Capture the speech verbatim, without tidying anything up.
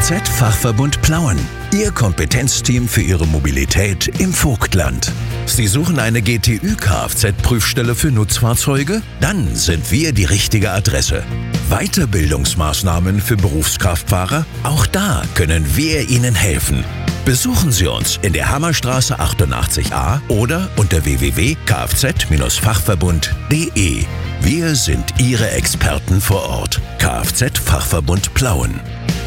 Kfz-Fachverbund Plauen. Ihr Kompetenzteam für Ihre Mobilität im Vogtland. Sie suchen eine G T Ü-Kfz-Prüfstelle für Nutzfahrzeuge? Dann sind wir die richtige Adresse. Weiterbildungsmaßnahmen für Berufskraftfahrer? Auch da können wir Ihnen helfen. Besuchen Sie uns in der Hammerstraße achtundachtzig a oder unter w w w punkt kfz fachverbund punkt d e. Wir sind Ihre Experten vor Ort. Kfz-Fachverbund Plauen.